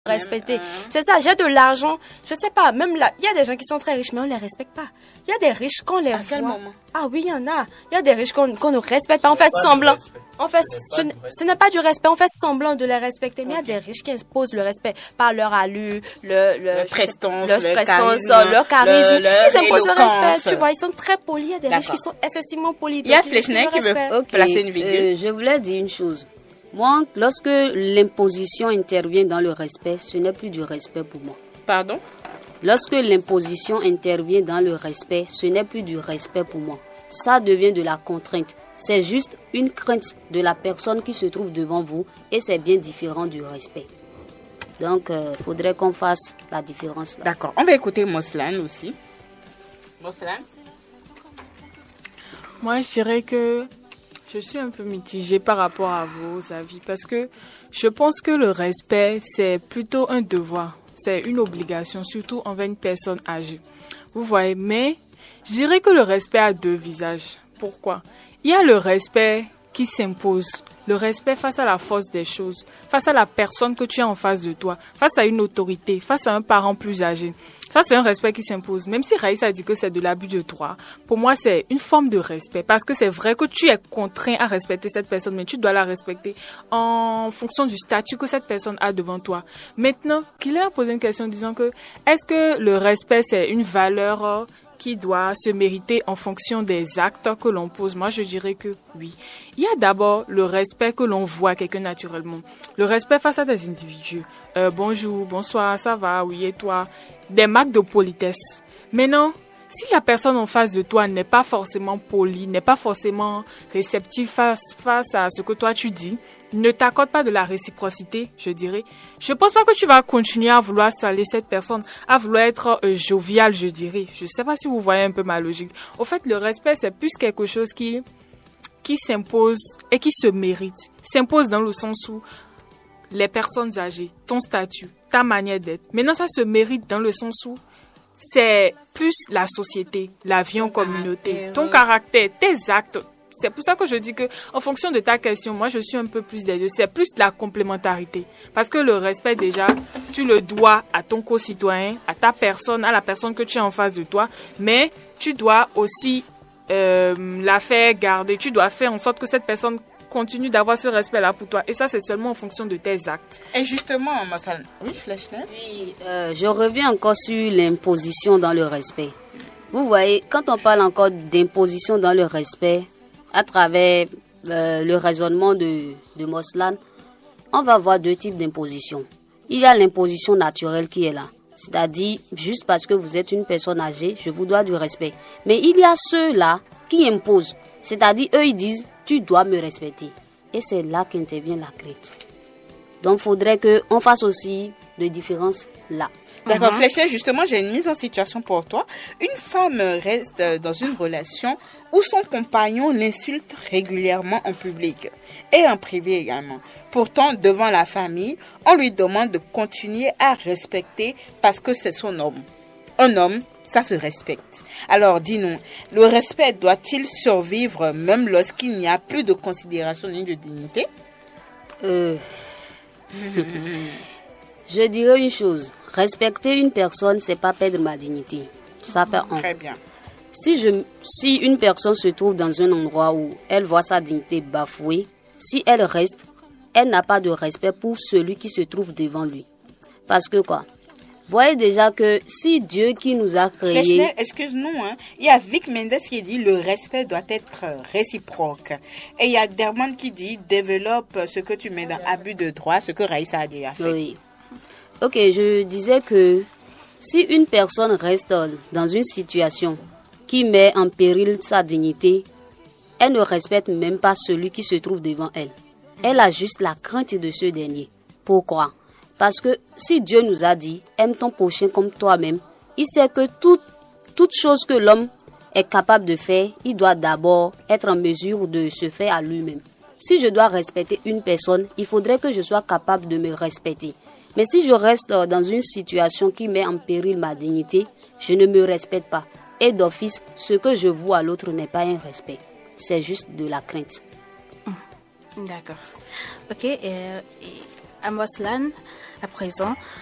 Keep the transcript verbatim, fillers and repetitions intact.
respecter. C'est ça, j'ai de l'argent, je sais pas, même là, il y a des gens qui sont très riches, mais on les respecte pas. Il y a des riches qu'on les À voit. quel moment? Ah oui, il y en a. Il y a des riches qu'on qu'on ne respecte pas, on fait semblant. On fait, ce n'est ce n'est pas du respect, on fait semblant de les respecter. Mais il y a des riches qui imposent le respect par leur allure, le, le, Leur prestance, leur, leur prestance, charisme, leur charisme. le- leur Ils imposent le éloquence. respect, tu vois, ils sont très polis. Il y a des riches D'accord. qui sont excessivement polis. Il y a donc ils Fleischner imposent le qui veut respect. Ok, placer une virgule. euh, je voulais dire une chose. Moi, lorsque l'imposition intervient dans le respect, ce n'est plus du respect pour moi. Pardon? Lorsque l'imposition intervient dans le respect, ce n'est plus du respect pour moi. Ça devient de la contrainte. C'est juste une crainte de la personne qui se trouve devant vous et c'est bien différent du respect. Donc, il euh, faudrait qu'on fasse la différence là. D'accord. On va écouter Moslan aussi. Moslan? Moi, je dirais que je suis un peu mitigée par rapport à vos avis parce que je pense que le respect, c'est plutôt un devoir, c'est une obligation, surtout envers une personne âgée. Vous voyez, mais je dirais que le respect a deux visages. Pourquoi? Il y a le respect qui s'impose, le respect face à la force des choses, face à la personne que tu as en face de toi, face à une autorité, face à un parent plus âgé. Ça, c'est un respect qui s'impose. Même si Raïssa a dit que c'est de l'abus de droit, pour moi, c'est une forme de respect. Parce que c'est vrai que tu es contraint à respecter cette personne, mais tu dois la respecter en fonction du statut que cette personne a devant toi. Maintenant, qu'il a posé une question disant que est-ce que le respect, c'est une valeur euh, qui doit se mériter en fonction des actes que l'on pose? Moi, je dirais que oui. Il y a d'abord le respect que l'on voit à quelqu'un naturellement. Le respect face à des individus. Euh, bonjour, bonsoir, ça va, oui, et toi? Des marques de politesse. Maintenant, si la personne en face de toi n'est pas forcément polie, n'est pas forcément réceptive face, face à ce que toi tu dis, ne t'accorde pas de la réciprocité, je dirais. Je pense pas que tu vas continuer à vouloir saluer cette personne, à vouloir être euh, jovial, je dirais. Je sais pas si vous voyez un peu ma logique. Au fait, le respect, c'est plus quelque chose qui, qui s'impose et qui se mérite. S'impose dans le sens où les personnes âgées, ton statut, ta manière d'être. Maintenant, ça se mérite dans le sens où c'est plus la société, la vie en communauté, ton caractère, tes actes. C'est pour ça que je dis que, en fonction de ta question, moi, je suis un peu plus des deux. C'est plus la complémentarité. Parce que le respect, déjà, tu le dois à ton co-citoyen, à ta personne, à la personne que tu as en face de toi. Mais tu dois aussi euh, la faire garder. Tu dois faire en sorte que cette personne continue d'avoir ce respect-là pour toi. Et ça, c'est seulement en fonction de tes actes. Et justement, Moslan, oui, Fleischner? Oui, euh, je reviens encore sur l'imposition dans le respect. Vous voyez, quand on parle encore d'imposition dans le respect, à travers euh, le raisonnement de, de Moslan, on va voir deux types d'imposition. Il y a l'imposition naturelle qui est là. C'est-à-dire, juste parce que vous êtes une personne âgée, je vous dois du respect. Mais il y a ceux-là qui imposent. C'est-à-dire, eux, ils disent, tu dois me respecter. Et c'est là qu'intervient la crainte. Donc, il faudrait qu'on fasse aussi de différence là. D'accord, Mhm. Fleischner, justement, j'ai une mise en situation pour toi. Une femme reste dans une relation où son compagnon l'insulte régulièrement en public et en privé également. Pourtant, devant la famille, on lui demande de continuer à respecter parce que c'est son homme. Un homme, ça se respecte. Alors, dis-nous, le respect doit-il survivre même lorsqu'il n'y a plus de considération ni de dignité? Euh... Je dirais une chose. Respecter une personne, c'est pas perdre ma dignité. Ça fait un. Très bien. Si, je, si une personne se trouve dans un endroit où elle voit sa dignité bafouée, si elle reste, elle n'a pas de respect pour celui qui se trouve devant lui. Parce que quoi? Voyez déjà que si Dieu qui nous a créés... Fleischner, excuse-nous, hein. Il y a Vic Mendes qui dit le respect doit être réciproque. Et il y a Derman qui dit développe ce que tu mets dans abus de droit, ce que Raïssa a déjà fait. Oui. Ok, je disais que si une personne reste dans une situation qui met en péril sa dignité, elle ne respecte même pas celui qui se trouve devant elle. Elle a juste la crainte de ce dernier. Pourquoi? Parce que si Dieu nous a dit, aime ton prochain comme toi-même, il sait que toute, toute chose que l'homme est capable de faire, il doit d'abord être en mesure de se faire à lui-même. Si je dois respecter une personne, il faudrait que je sois capable de me respecter. Mais si je reste dans une situation qui met en péril ma dignité, je ne me respecte pas. Et d'office, ce que je vois à l'autre n'est pas un respect. C'est juste de la crainte. D'accord. Ok. Euh, Amoslan, à présent,